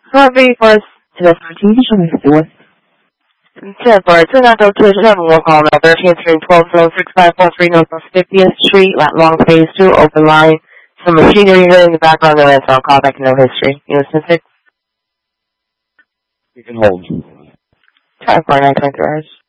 Harvey was to the 13th. Temper, turn out to 27 call now, 13th Street, 12-6543 Northwest 50th Street, Lat Long Phase 2, open line. Some machinery here in the background, no answer. I'll call back no history. You listen to it? You can hold. Try 4923 hours.